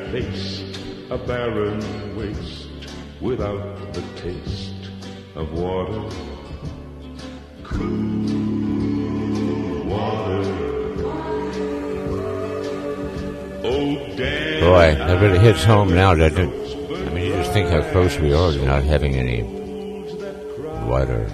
face a barren waste without the taste of water. Cool water. Oh, damn. Boy, that really hits home now, doesn't it? I mean, you just think how close we are to not having any water.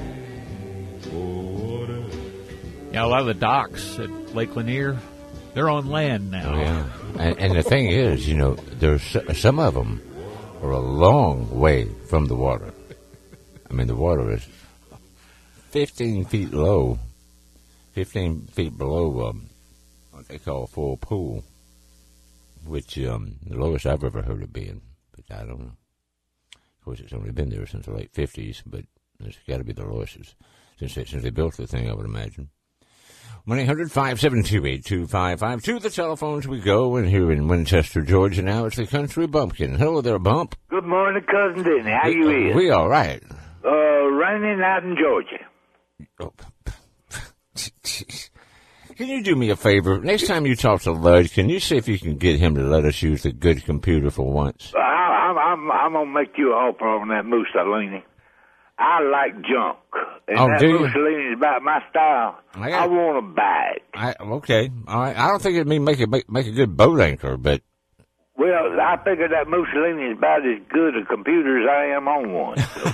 Yeah, a lot of the docks at Lake Lanier, they're on land now. Oh, yeah. And the thing is, you know, there's some of them are a long way from the water. I mean, the water is 15 feet low, 15 feet below what they call a full pool, which the lowest I've ever heard it being, but I don't know. Of course, it's only been there since the late 50s, but it's got to be the lowest since they built the thing, I would imagine. 1-800-572-8255. To the telephones we go, and here in Winchester, Georgia now, it's the Country Bumpkin. Hello there, Bump. Good morning, Cousin Denny. How you is? We all right. Raining out in Georgia. Oh. Can you do me a favor? Next time you talk to Lud, can you see if you can get him to let us use the good computer for once? I'm going to make you an offer on that Mussolini. I like junk. And Oh, that do you? Mussolini is about my style. I want a bag. Okay. All right. I don't think it'd make a good boat anchor, but... Well, I figure that Mussolini is about as good a computer as I am on one. So.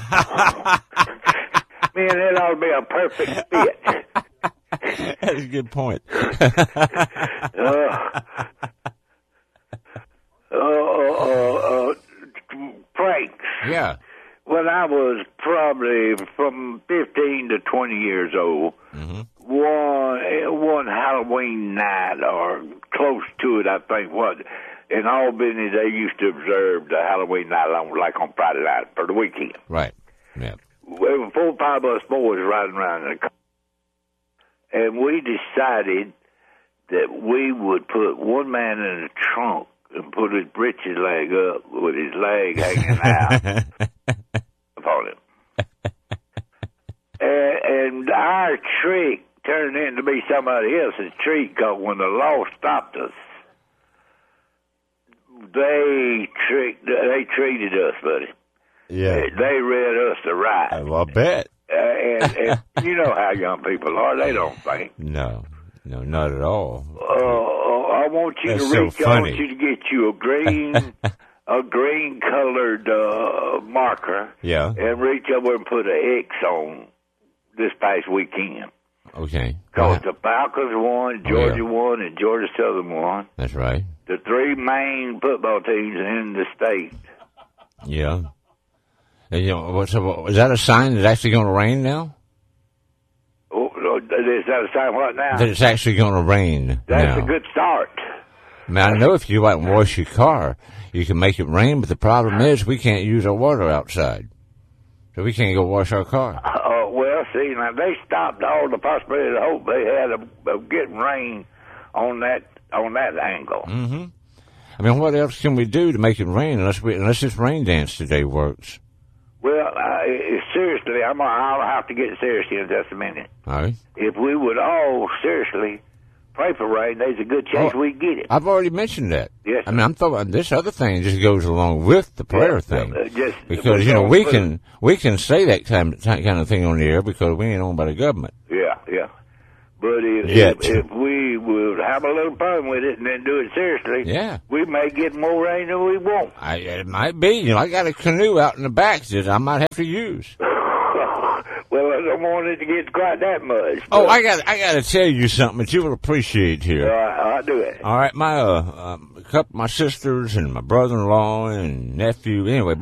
Man, that ought to be a perfect fit. That's a good point. Pranks. Yeah. When I was probably from 15 to 20 years old, one Halloween night or close to it, I think, in Albany they used to observe the Halloween night like on Friday night for the weekend. Right. Yeah. There were 4 or 5 of us boys riding around in the car, and we decided that we would put one man in the trunk and put his britches leg up with his leg hanging out upon him. And our trick turned into be somebody else's trick, because when the law stopped us, they treated us, buddy. Yeah. They read us the right. I'll bet. And you know how young people are. They don't think. No, not at all. I want you That's to so reach. funny. I want you to get you a green colored marker. Yeah. And reach over and put an X on this past weekend. Okay. Because the Falcons won, Georgia won, and Georgia Southern won. That's right. The 3 main football teams in the state. Yeah. And, you know, so is that a sign that it's actually going to rain now? Oh, is that a sign what now? That it's actually going to rain That's now. a good start. I mean, I know if you go out and wash your car, you can make it rain, but the problem is we can't use our water outside. So we can't go wash our car. Well, see, now they stopped all the possibility of hope they had of getting rain on that angle. Mm-hmm. I mean, what else can we do to make it rain unless this rain dance today works? Well, seriously, I'll have to get serious here in just a minute. All right. If we would all seriously pray for rain, there's a good chance we get it. I've already mentioned that. Yes. I mean, I'm talking. This other thing just goes along with the prayer thing, because you know we can say that kind of thing on the air because we ain't owned by the government. Yeah. But if we would have a little fun with it and then do it seriously, we may get more rain than we want. It might be. You know, I got a canoe out in the back that I might have to use. Well, I don't want it to get quite that much. Oh, I got to tell you something that you will appreciate here. I'll do it. All right, my sisters and my brother-in-law and nephew. Anyway.